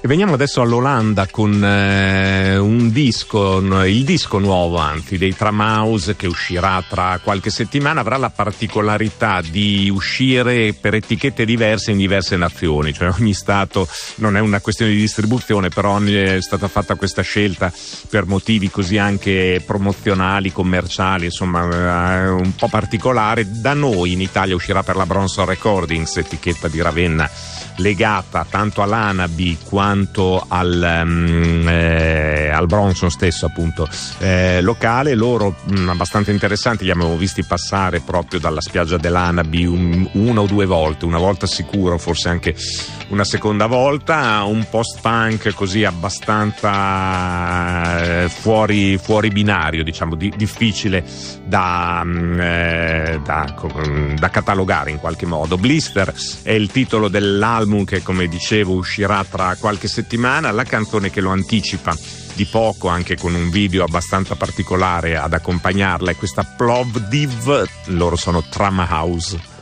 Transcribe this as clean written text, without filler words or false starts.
E veniamo adesso all'Olanda con il disco nuovo, anzi, dei Tramhouse, che uscirà tra qualche settimana. Avrà la particolarità di uscire per etichette diverse in diverse nazioni, cioè ogni stato, non è una questione di distribuzione, però è stata fatta questa scelta per motivi così anche promozionali, commerciali, insomma un po' particolare. Da noi in Italia uscirà per la Bronson Recordings, etichetta di Ravenna legata tanto all'Anabi quanto al Bronson stesso, appunto, locale. Loro abbastanza interessanti, li abbiamo visti passare proprio dalla spiaggia dell'Anabi una o due volte, una volta sicuro, forse anche una seconda volta. Un post-punk così abbastanza fuori binario, diciamo, difficile da catalogare in qualche modo. Blister è il titolo dell'album che, come dicevo, uscirà tra qualche settimana. La canzone che lo anticipa di poco, anche con un video abbastanza particolare ad accompagnarla, è questa Plovdiv. Loro sono Tramhouse.